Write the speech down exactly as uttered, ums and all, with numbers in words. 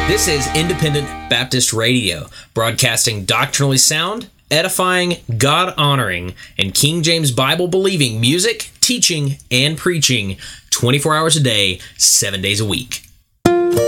This is Independent Baptist Radio, broadcasting doctrinally sound, edifying, God-honoring, and King James Bible-believing music, teaching, and preaching twenty-four hours a day, seven days a week.